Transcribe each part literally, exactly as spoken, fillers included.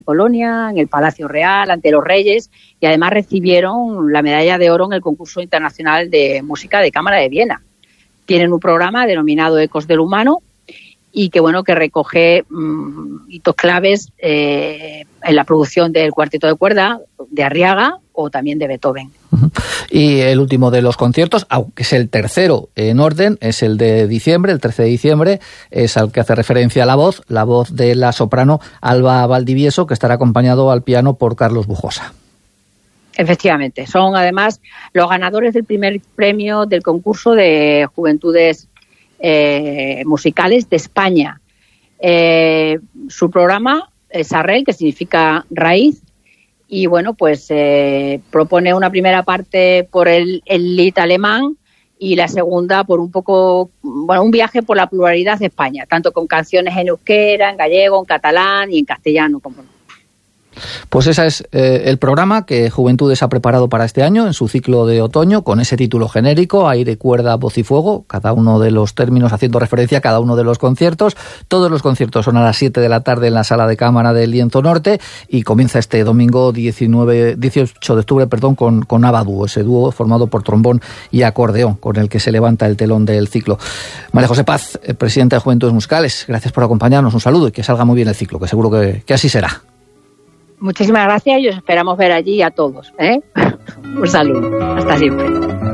Colonia, en el Palacio Real, ante los reyes, y además recibieron la medalla de oro en el concurso internacional de música de Cámara de Viena. Tienen un programa denominado Ecos del Humano y que bueno que recoge mmm, hitos claves eh, en la producción del cuarteto de cuerda de Arriaga o también de Beethoven. Y el último de los conciertos, aunque es el tercero en orden, es el de diciembre, el trece de diciembre, es al que hace referencia la voz, la voz de la soprano Alba Valdivieso, que estará acompañado al piano por Carlos Bujosa. Efectivamente, son además los ganadores del primer premio del concurso de Juventudes eh, Musicales de España. Eh, su programa es Arrel, que significa raíz, y bueno, pues eh, propone una primera parte por el, el Lied alemán y la segunda por un poco, bueno, un viaje por la pluralidad de España, tanto con canciones en euskera, en gallego, en catalán y en castellano, como no. Pues ese es eh, el programa que Juventudes ha preparado para este año en su ciclo de otoño, con ese título genérico, Aire, Cuerda, Voz y Fuego, cada uno de los términos haciendo referencia a cada uno de los conciertos. Todos los conciertos son a las siete de la tarde en la Sala de Cámara del Lienzo Norte y comienza este domingo diecinueve, dieciocho de octubre perdón, con, con Aba Dúo, ese dúo formado por trombón y acordeón, con el que se levanta el telón del ciclo. María José Paz, presidenta de Juventudes Musicales, gracias por acompañarnos, un saludo y que salga muy bien el ciclo, que seguro que, que así será. Muchísimas gracias y os esperamos ver allí a todos, ¿eh? Un saludo. Hasta siempre.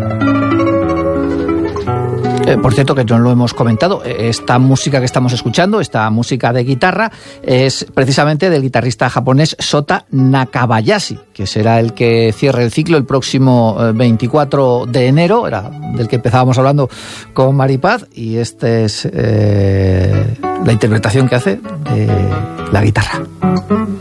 Eh, por cierto, que no lo hemos comentado, esta música que estamos escuchando, esta música de guitarra, es precisamente del guitarrista japonés Sota Nakabayashi, que será el que cierre el ciclo el próximo veinticuatro de enero, era del que empezábamos hablando con Maripaz, y esta es eh, la interpretación que hace de la guitarra.